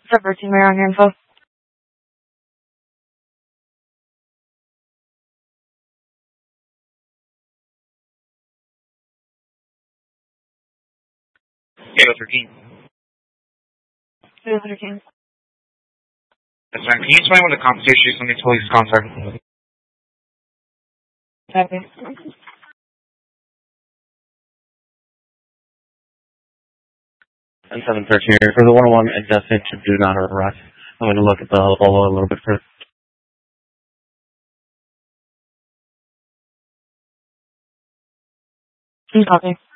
Separate team on your info. Kilo 13. Kilo 13. That's fine. Can you explain what the compensation is on the police contact? Copy. And 713 here. For the 101 adjustment to do not arrest, I'm going to look at the Volvo a little bit further. Copy.